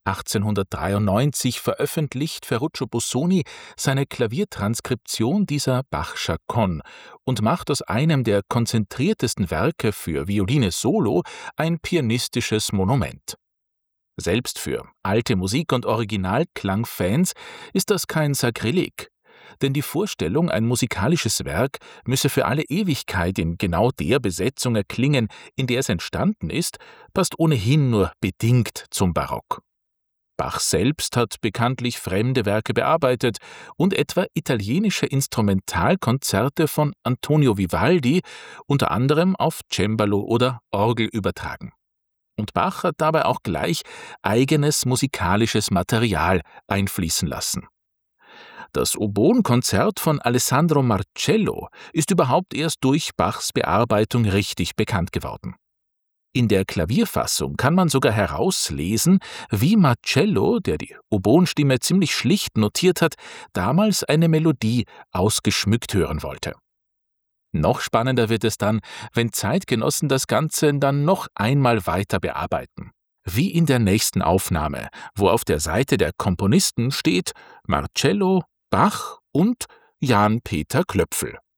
1893 veröffentlicht Ferruccio Busoni seine Klaviertranskription dieser Bach'scher Con und macht aus einem der konzentriertesten Werke für Violine solo ein pianistisches Monument. Selbst für alte Musik- und Originalklang-Fans ist das kein Sakrileg. Denn die Vorstellung, ein musikalisches Werk müsse für alle Ewigkeit in genau der Besetzung erklingen, in der es entstanden ist, passt ohnehin nur bedingt zum Barock. Bach selbst hat bekanntlich fremde Werke bearbeitet und etwa italienische Instrumentalkonzerte von Antonio Vivaldi unter anderem auf Cembalo oder Orgel übertragen. Und Bach hat dabei auch gleich eigenes musikalisches Material einfließen lassen. Das Oboenkonzert von Alessandro Marcello ist überhaupt erst durch Bachs Bearbeitung richtig bekannt geworden. In der Klavierfassung kann man sogar herauslesen, wie Marcello, der die Oboenstimme ziemlich schlicht notiert hat, damals eine Melodie ausgeschmückt hören wollte. Noch spannender wird es dann, wenn Zeitgenossen das Ganze dann noch einmal weiter bearbeiten. Wie in der nächsten Aufnahme, wo auf der Seite der Komponisten steht Marcello, Bach und Jan Peter Klöpfel.